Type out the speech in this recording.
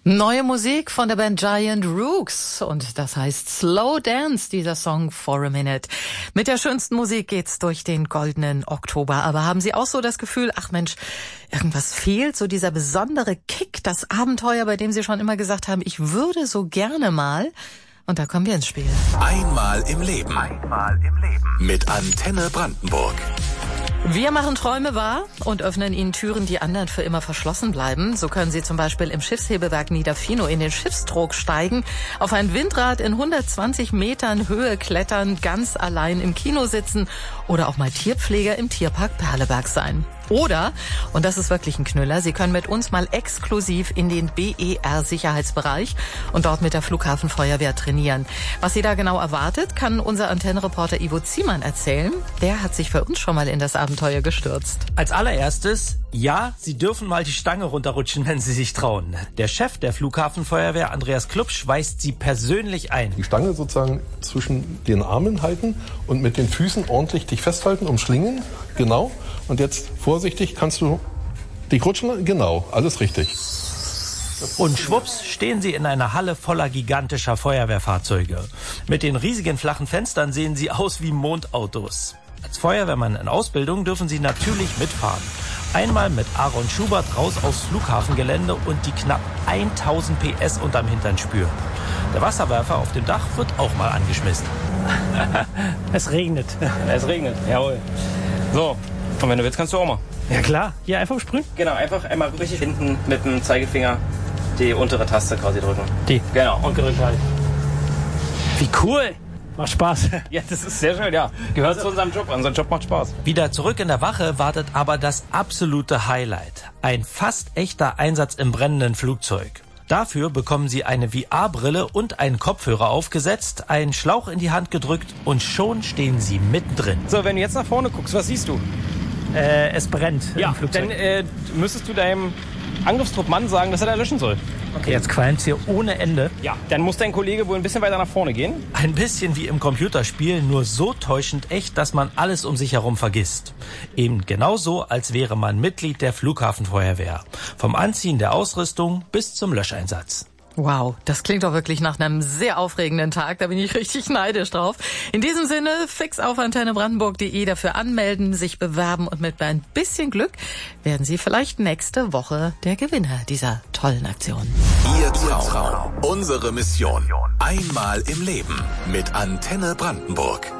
Neue Musik von der Band Giant Rooks und das heißt Slow Dance, dieser Song For a Minute. Mit der schönsten Musik geht's durch den goldenen Oktober. Aber haben Sie auch so das Gefühl, ach Mensch, irgendwas fehlt, so dieser besondere Kick, das Abenteuer, bei dem Sie schon immer gesagt haben, ich würde so gerne mal? Und da kommen wir ins Spiel. Einmal im Leben. Einmal im Leben. Mit Antenne Brandenburg. Wir machen Träume wahr und öffnen Ihnen Türen, die anderen für immer verschlossen bleiben. So können Sie zum Beispiel im Schiffshebewerk Niederfino in den Schiffstrog steigen, auf ein Windrad in 120 Metern Höhe klettern, ganz allein im Kino sitzen oder auch mal Tierpfleger im Tierpark Perleberg sein. Oder, und das ist wirklich ein Knüller, Sie können mit uns mal exklusiv in den BER-Sicherheitsbereich und dort mit der Flughafenfeuerwehr trainieren. Was Sie da genau erwartet, kann unser Antennenreporter Ivo Ziemann erzählen. Der hat sich für uns schon mal in das Abenteuer gestürzt. Als allererstes, ja, Sie dürfen mal die Stange runterrutschen, wenn Sie sich trauen. Der Chef der Flughafenfeuerwehr, Andreas Klubsch, weist Sie persönlich ein. Die Stange sozusagen zwischen den Armen halten und mit den Füßen ordentlich dich festhalten, umschlingen. Genau. Und jetzt vorsichtig, kannst du dich rutschen lassen? Genau, alles richtig. Und schwupps stehen Sie in einer Halle voller gigantischer Feuerwehrfahrzeuge. Mit den riesigen flachen Fenstern sehen Sie aus wie Mondautos. Als Feuerwehrmann in Ausbildung dürfen Sie natürlich mitfahren. Einmal mit Aaron Schubert raus aufs Flughafengelände und die knapp 1000 PS unterm Hintern spüren. Der Wasserwerfer auf dem Dach wird auch mal angeschmissen. Es regnet. Es regnet, jawohl. So, und wenn du willst, kannst du auch mal. Ja klar, hier einfach sprühen? Genau, einfach einmal richtig hinten mit dem Zeigefinger die untere Taste quasi drücken. Die? Genau, und gedrückt halt. Wie cool! Macht Spaß. Ja, das ist sehr schön, ja. Gehört zu unserem Job. Unser Job macht Spaß. Wieder zurück in der Wache wartet aber das absolute Highlight. Ein fast echter Einsatz im brennenden Flugzeug. Dafür bekommen Sie eine VR-Brille und einen Kopfhörer aufgesetzt, einen Schlauch in die Hand gedrückt und schon stehen Sie mittendrin. So, wenn du jetzt nach vorne guckst, was siehst du? Es brennt im Flugzeug. Dann müsstest du deinem Angriffstruppmann sagen, dass er da löschen soll. Okay, jetzt qualmt es hier ohne Ende. Ja, dann muss dein Kollege wohl ein bisschen weiter nach vorne gehen. Ein bisschen wie im Computerspiel, nur so täuschend echt, dass man alles um sich herum vergisst. Eben genauso, als wäre man Mitglied der Flughafenfeuerwehr. Vom Anziehen der Ausrüstung bis zum Löscheinsatz. Wow, das klingt doch wirklich nach einem sehr aufregenden Tag. Da bin ich richtig neidisch drauf. In diesem Sinne, fix auf antennebrandenburg.de dafür anmelden, sich bewerben und mit ein bisschen Glück werden Sie vielleicht nächste Woche der Gewinner dieser tollen Aktion. Ihr Traum, unsere Mission. Einmal im Leben mit Antenne Brandenburg.